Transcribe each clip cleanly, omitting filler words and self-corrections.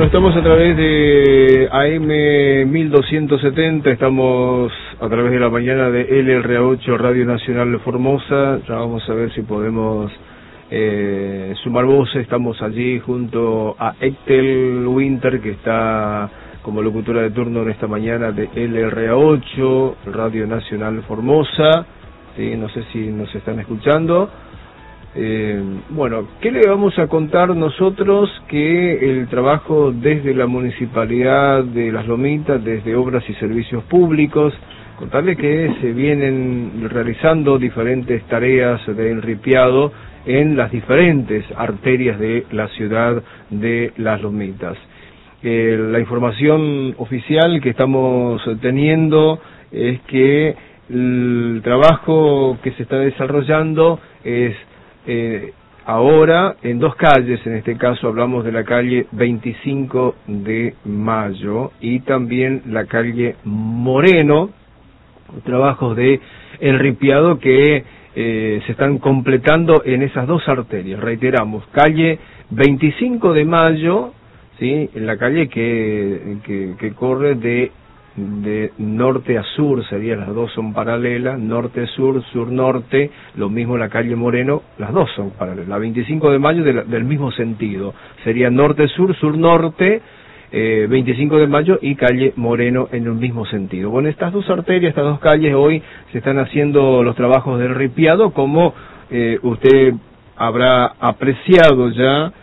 Bueno, estamos a través de AM 1270, estamos a través de la mañana de LRA8 Radio Nacional de Formosa. Ya vamos a ver si podemos sumar voces. Estamos allí junto a Ethel Winter, que está como locutora de turno en esta mañana de LRA8 Radio Nacional Formosa. Sí, no sé si nos están escuchando. Bueno, ¿qué le vamos a contar nosotros? Que el trabajo desde la Municipalidad de Las Lomitas, desde Obras y Servicios Públicos, contarle que se vienen realizando diferentes tareas de enripiado en las diferentes arterias de la ciudad de Las Lomitas. La información oficial que estamos teniendo es que el trabajo que se está desarrollando es ahora en dos calles. En este caso hablamos de la calle 25 de Mayo y también la calle Moreno, trabajos de enripiado que se están completando en esas dos arterias. Reiteramos, calle 25 de Mayo, ¿sí? En la calle que corre de norte a sur, serían, las dos son paralelas, norte-sur, sur-norte, lo mismo la calle Moreno, las dos son paralelas, la 25 de Mayo del mismo sentido, sería norte-sur, sur-norte, 25 de Mayo y calle Moreno en el mismo sentido. Bueno, estas dos arterias, estas dos calles, hoy se están haciendo los trabajos de enripiado, como usted habrá apreciado ya,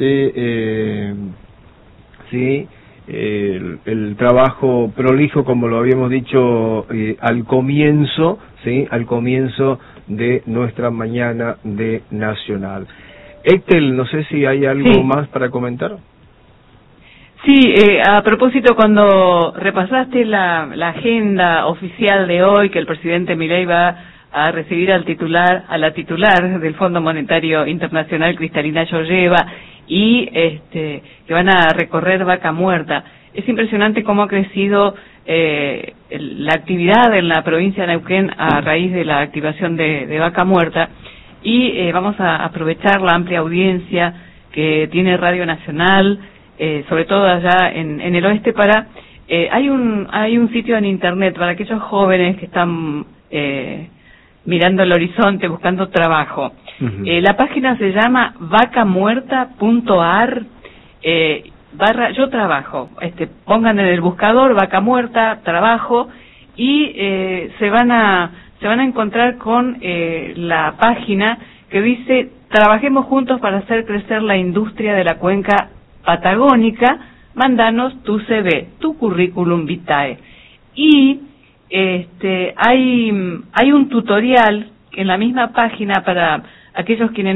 ¿sí? El trabajo prolijo, como lo habíamos dicho al comienzo, ¿sí? Al comienzo de nuestra mañana de Nacional. Ethel, no sé si hay algo más para comentar. Sí, a propósito, cuando repasaste la agenda oficial de hoy, que el presidente Milei va a recibir a la titular del Fondo Monetario Internacional, Cristalina Georgieva, y que van a recorrer Vaca Muerta. Es impresionante cómo ha crecido la actividad en la provincia de Neuquén a raíz de la activación de Vaca Muerta, y vamos a aprovechar la amplia audiencia que tiene Radio Nacional, sobre todo allá en el oeste, para hay un sitio en internet para aquellos jóvenes que están mirando el horizonte buscando trabajo. La página se llama vacamuerta.ar /yo trabajo. Pongan en el buscador Vaca Muerta, trabajo, y se van a encontrar con la página que dice: trabajemos juntos para hacer crecer la industria de la cuenca patagónica, mándanos tu CV, tu currículum vitae. Y hay un tutorial en la misma página para aquellos quienes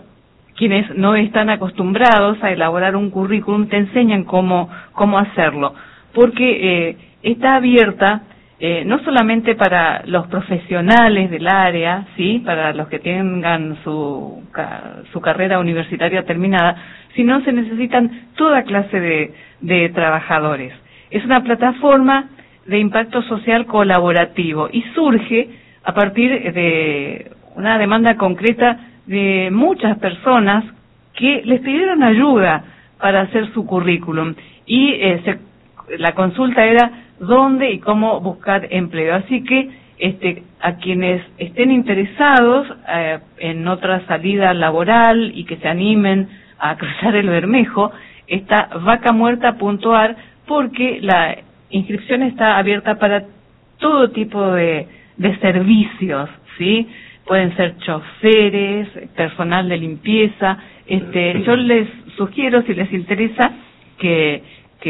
no están acostumbrados a elaborar un currículum. Te enseñan cómo hacerlo, porque está abierta no solamente para los profesionales del área, sí, para los que tengan su carrera universitaria terminada, sino se necesitan toda clase de trabajadores. Es una plataforma de impacto social colaborativo y surge a partir de una demanda concreta de muchas personas que les pidieron ayuda para hacer su currículum, y la consulta era dónde y cómo buscar empleo. Así que a quienes estén interesados en otra salida laboral y que se animen a cruzar el Bermejo, está vacamuerta.ar, porque la inscripción está abierta para todo tipo de servicios, ¿sí? Pueden ser choferes, personal de limpieza. Yo les sugiero, si les interesa, que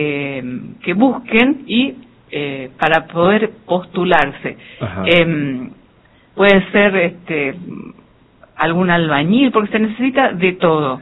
busquen y para poder postularse. Puede ser algún albañil, porque se necesita de todo.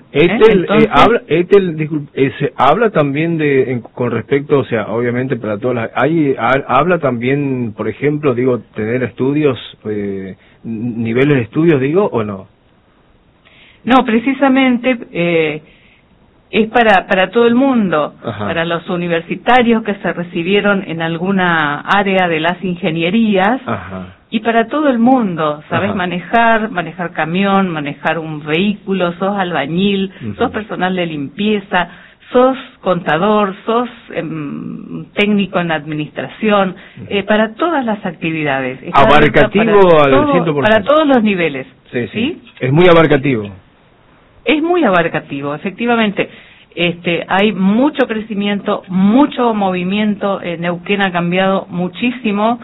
Habla también con respecto, o sea, obviamente para todas habla también, por ejemplo, tener estudios, niveles de estudios, o no. No, precisamente es para todo el mundo. Para los universitarios que se recibieron en alguna área de las ingenierías. Y para todo el mundo. Sabes manejar camión, manejar un vehículo, sos albañil, sos personal de limpieza, sos contador, sos técnico en administración, para todas las actividades. Abarcativo al 100%. Para todos los niveles. Sí. Es muy abarcativo. Es muy abarcativo, efectivamente. Hay mucho crecimiento, mucho movimiento. Neuquén ha cambiado muchísimo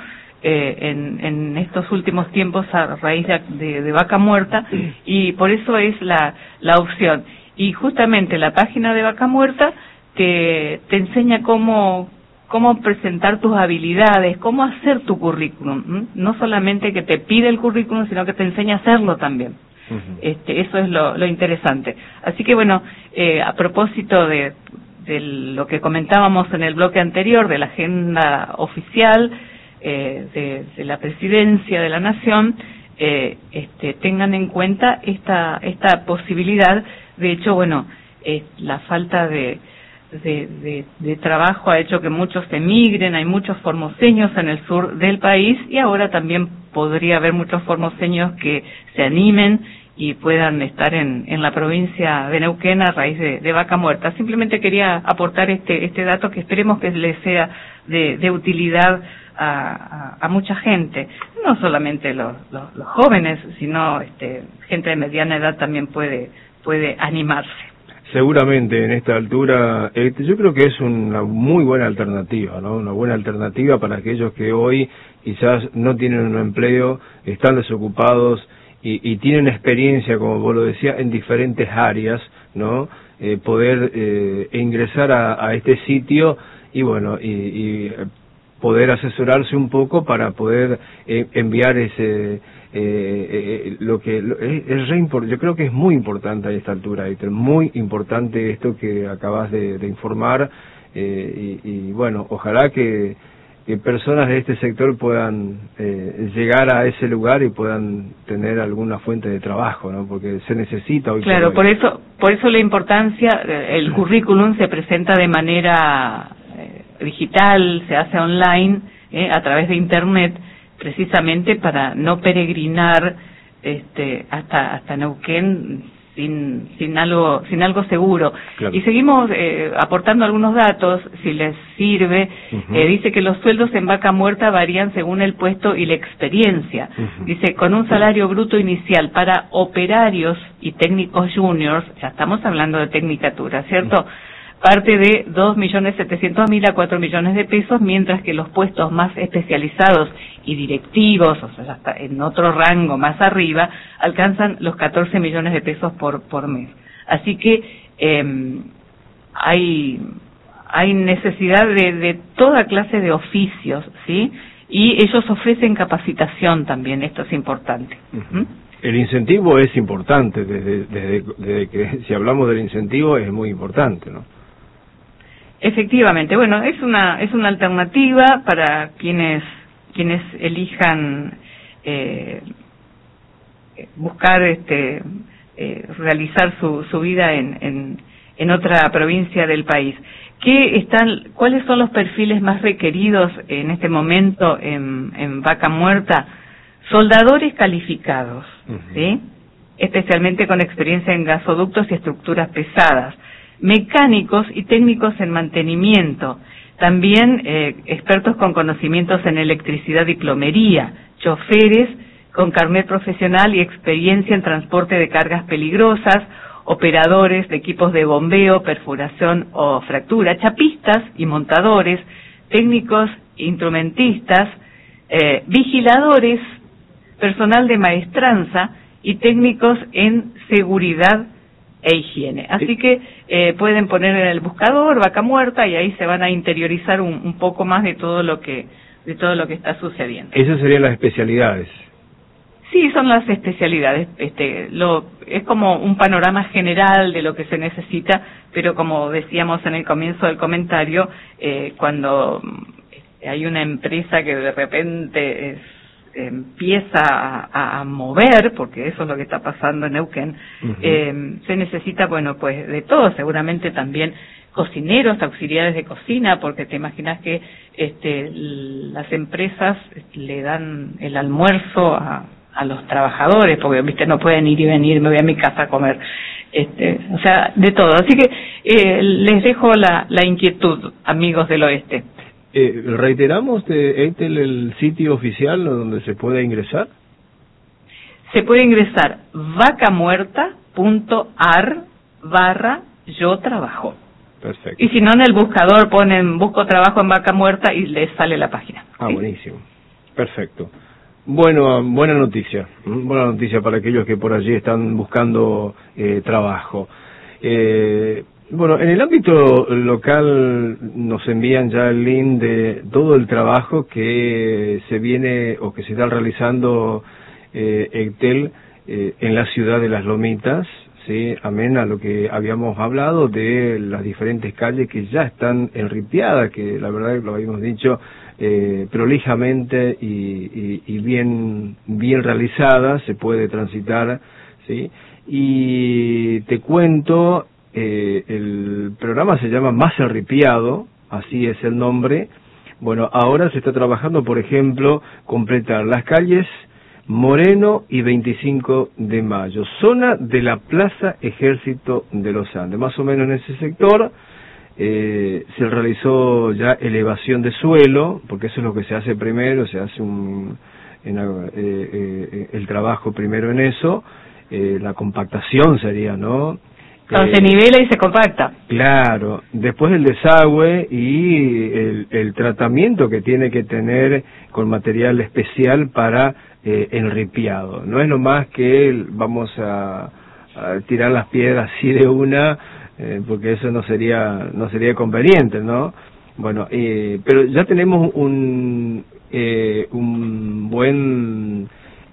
en estos últimos tiempos a raíz de Vaca Muerta, y por eso es la opción. Y justamente la página de Vaca Muerta te enseña cómo presentar tus habilidades, cómo hacer tu currículum. No solamente que te pide el currículum, sino que te enseña a hacerlo también. Eso es lo interesante. Así que bueno, a propósito de lo que comentábamos en el bloque anterior, de la agenda oficial de la Presidencia de la Nación, tengan en cuenta esta posibilidad. De hecho, bueno, la falta de trabajo ha hecho que muchos emigren. Hay muchos formoseños en el sur del país, y ahora también podría haber muchos formoseños que se animen y puedan estar en la provincia de Neuquén a raíz de Vaca Muerta. Simplemente quería aportar este dato que esperemos que les sea de utilidad a mucha gente, no solamente los jóvenes, sino gente de mediana edad también puede animarse. Seguramente en esta altura, yo creo que es una muy buena alternativa, ¿no? Una buena alternativa para aquellos que hoy quizás no tienen un empleo, están desocupados y tienen experiencia, como vos lo decías, en diferentes áreas, ¿no? Poder ingresar a este sitio y bueno, y poder asesorarse un poco para poder enviar ese yo creo que es muy importante a esta altura, muy importante esto que acabas de informar, y bueno, ojalá que personas de este sector puedan llegar a ese lugar y puedan tener alguna fuente de trabajo, ¿no? Porque se necesita hoy. Claro, por eso la importancia, el currículum se presenta de manera digital, se hace online, a través de internet, precisamente para no peregrinar hasta Neuquén sin algo seguro. Claro. Y seguimos aportando algunos datos, si les sirve. Dice que los sueldos en Vaca Muerta varían según el puesto y la experiencia. Dice, con un salario bruto inicial para operarios y técnicos juniors, ya estamos hablando de tecnicatura, ¿cierto? Parte de 2.700.000 a 4 millones de pesos, mientras que los puestos más especializados y directivos, o sea, hasta en otro rango más arriba, alcanzan los 14 millones de pesos por mes. Así que hay necesidad de toda clase de oficios, ¿sí? Y ellos ofrecen capacitación también, esto es importante. El incentivo es importante, desde que si hablamos del incentivo es muy importante, ¿no? Efectivamente, bueno, es una alternativa para quienes elijan buscar realizar su vida en otra provincia del país. ¿Cuáles son los perfiles más requeridos en este momento en Vaca Muerta? Soldadores calificados, ¿sí? Especialmente con experiencia en gasoductos y estructuras pesadas, mecánicos y técnicos en mantenimiento, también expertos con conocimientos en electricidad y plomería, choferes con carnet profesional y experiencia en transporte de cargas peligrosas, operadores de equipos de bombeo, perforación o fractura, chapistas y montadores, técnicos, instrumentistas, vigiladores, personal de maestranza y técnicos en seguridad e higiene. Así que pueden poner en el buscador Vaca Muerta y ahí se van a interiorizar un poco más de todo lo que está sucediendo. Esas serían las especialidades. Sí, son las especialidades. Es como un panorama general de lo que se necesita, pero como decíamos en el comienzo del comentario, cuando hay una empresa que de repente empieza a mover, porque eso es lo que está pasando en Neuquén, se necesita, bueno, pues de todo, seguramente también cocineros, auxiliares de cocina, porque te imaginas que las empresas le dan el almuerzo a los trabajadores, porque viste no pueden ir y venir, me voy a mi casa a comer. o sea, de todo. Así que les dejo la inquietud, amigos del oeste. ¿Reiteramos de Eitel el sitio oficial donde se puede ingresar? Se puede ingresar vacamuerta.ar/yo trabajo. Perfecto. Y si no, en el buscador ponen busco trabajo en Vaca Muerta y les sale la página. Ah, ¿sí? Buenísimo. Perfecto. Bueno, buena noticia para aquellos que por allí están buscando trabajo. Bueno, en el ámbito local nos envían ya el link de todo el trabajo que se viene o que se está realizando Eitel en la ciudad de Las Lomitas, ¿sí? Amén a lo que habíamos hablado de las diferentes calles que ya están enripiadas, que la verdad lo habíamos dicho prolijamente y bien realizadas, se puede transitar, ¿sí? Y te cuento, el programa se llama Más Enripiado, así es el nombre. Bueno, ahora se está trabajando, por ejemplo, completar las calles Moreno y 25 de Mayo, zona de la Plaza Ejército de los Andes, más o menos en ese sector. Se realizó ya elevación de suelo, porque eso es lo que se hace primero, se hace el trabajo primero en eso, la compactación sería, ¿no? Se nivela y se compacta. Claro, después el desagüe y el tratamiento que tiene que tener con material especial para enripiado. No es nomás que vamos a tirar las piedras así de una, porque eso no sería conveniente, ¿no? Bueno, pero ya tenemos un buen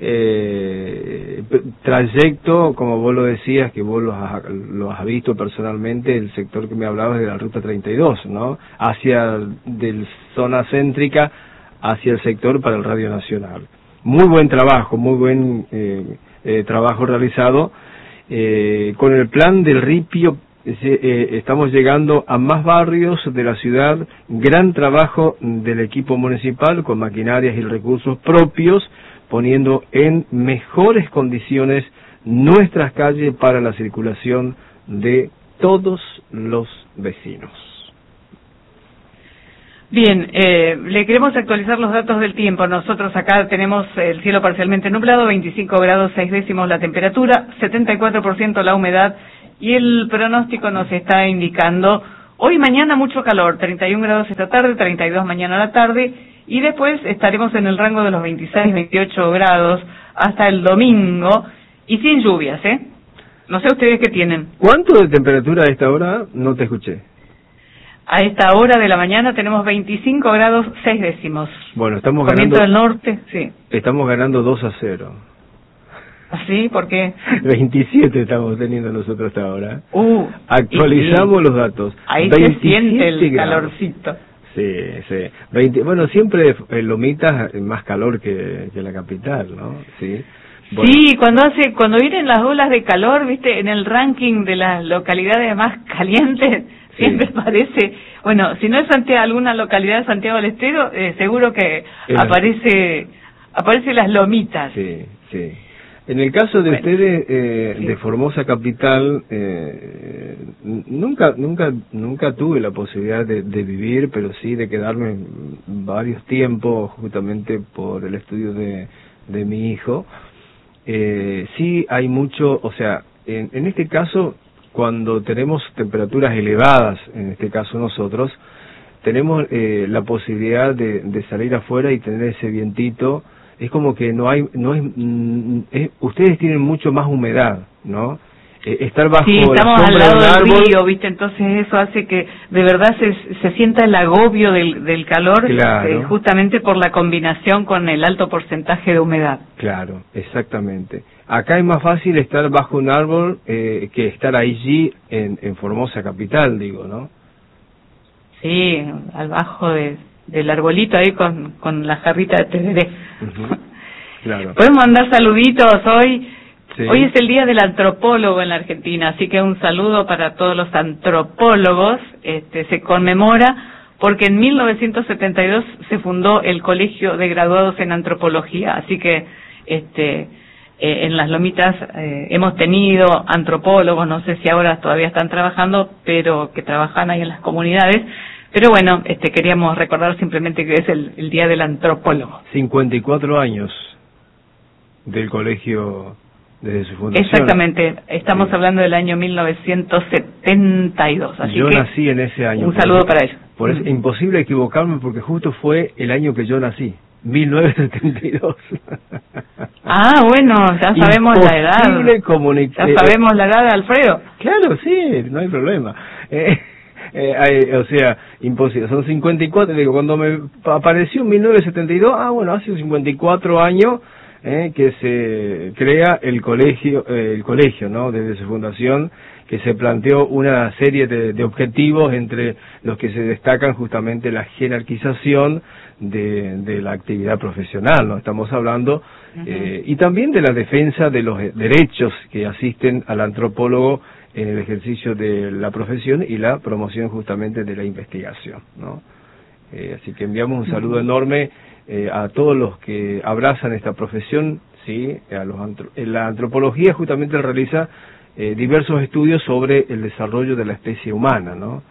trayecto, como vos lo decías, que vos lo has visto personalmente, el sector que me hablabas de la Ruta 32, ¿no? Del zona céntrica hacia el sector para el Radio Nacional. Muy buen trabajo, trabajo realizado. Con el plan del ripio estamos llegando a más barrios de la ciudad, gran trabajo del equipo municipal con maquinarias y recursos propios, poniendo en mejores condiciones nuestras calles para la circulación de todos los vecinos. Bien, le queremos actualizar los datos del tiempo. Nosotros acá tenemos el cielo parcialmente nublado, 25 grados 6 décimos la temperatura, 74% la humedad, y el pronóstico nos está indicando hoy y mañana mucho calor, 31 grados esta tarde, 32 mañana a la tarde, y después estaremos en el rango de los 26-28 grados hasta el domingo, y sin lluvias, No sé ustedes qué tienen. ¿Cuánto de temperatura a esta hora? No te escuché. A esta hora de la mañana tenemos 25 grados 6 décimos. Bueno, estamos Comienzo ganando... del norte, sí. Estamos ganando 2-0. ¿Así? ¿Por qué? 27 estamos teniendo nosotros hasta ahora. Actualizamos los datos. Ahí se siente el calorcito. Sí. Bueno, siempre Lomitas más calor que la capital, ¿no? Sí. Bueno. Sí, cuando vienen las olas de calor, viste, en el ranking de las localidades más calientes, siempre parece, bueno, si no es alguna localidad de Santiago del Estero, seguro que aparece las Lomitas. Sí. En el caso de ustedes, de Formosa Capital, nunca tuve la posibilidad de vivir, pero sí de quedarme varios tiempos, justamente por el estudio de mi hijo. Sí hay mucho, o sea, en este caso, cuando tenemos temperaturas elevadas, en este caso nosotros, tenemos la posibilidad de salir afuera y tener ese vientito. Es como que ustedes tienen mucho más humedad, ¿no? Estar bajo estamos la al sombra lado de un del árbol, río, ¿viste? Entonces eso hace que de verdad se sienta el agobio del calor, claro. Justamente por la combinación con el alto porcentaje de humedad. Claro, exactamente. Acá es más fácil estar bajo un árbol que estar allí en Formosa Capital, digo, ¿no? Sí, al bajo del arbolito ahí con la jarrita de tereré. Claro. Podemos mandar saluditos hoy. Sí. Hoy es el día del antropólogo en la Argentina, así que un saludo para todos los antropólogos. Se conmemora porque en 1972 se fundó el Colegio de Graduados en Antropología, así que en las Lomitas hemos tenido antropólogos, no sé si ahora todavía están trabajando, pero que trabajan ahí en las comunidades. Pero bueno, queríamos recordar simplemente que es el Día del Antropólogo. 54 años del colegio desde su fundación. Exactamente, estamos hablando del año 1972. Así yo que nací en ese año. Un saludo para ellos. Por eso, imposible equivocarme porque justo fue el año que yo nací, 1972. Bueno, ya sabemos la edad. Ya sabemos la edad de Alfredo. Claro, sí, no hay problema. O sea, imposible. Son 54, digo, cuando me apareció en 1972, hace 54 años que se crea el colegio, ¿no? Desde su fundación, que se planteó una serie de objetivos, entre los que se destacan justamente la jerarquización de la actividad profesional, ¿no? Estamos hablando, y también de la defensa de los derechos que asisten al antropólogo en el ejercicio de la profesión y la promoción justamente de la investigación, ¿no? Así que enviamos un saludo enorme a todos los que abrazan esta profesión, sí. La antropología justamente realiza diversos estudios sobre el desarrollo de la especie humana, ¿no?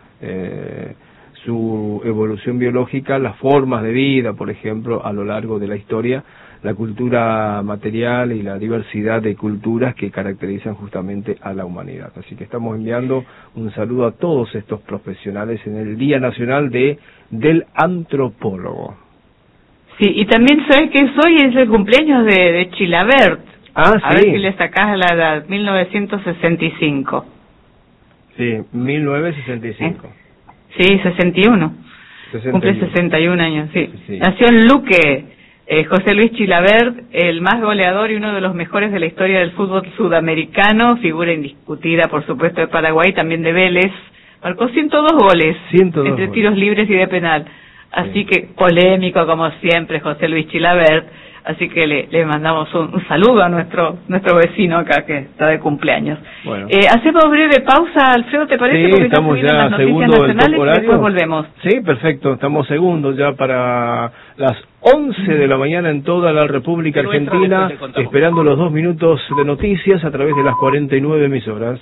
Su evolución biológica, las formas de vida, por ejemplo, a lo largo de la historia, la cultura material y la diversidad de culturas que caracterizan justamente a la humanidad. Así que estamos enviando un saludo a todos estos profesionales en el Día Nacional del Antropólogo. Sí, y también sabes que hoy es el cumpleaños de Chilavert. A ver si le sacás la edad, 1965. Sí, 1965. Sí, 61. Cumple 61 años, sí. Nació en Luque, José Luis Chilavert, el más goleador y uno de los mejores de la historia del fútbol sudamericano, figura indiscutida, por supuesto, de Paraguay, también de Vélez. Marcó 102 goles, entre tiros libres y de penal. Así que polémico, como siempre, José Luis Chilavert. Así que le mandamos un saludo a nuestro vecino acá que está de cumpleaños. Bueno. Hacemos breve pausa, Alfredo, ¿te parece? Sí, porque estamos ya las noticias nacionales y después volvemos. Sí, perfecto, estamos segundos ya para las 11 de la mañana en toda la República Argentina, esperando los 2 minutos de noticias a través de las 49 emisoras.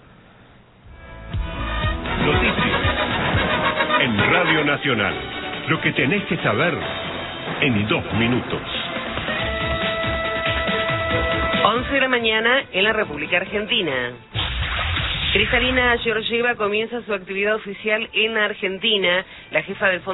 Noticias en Radio Nacional. Lo que tenés que saber en 2 minutos. 11 de la mañana en la República Argentina. Cristalina Georgieva comienza su actividad oficial en Argentina. La jefa del Fondo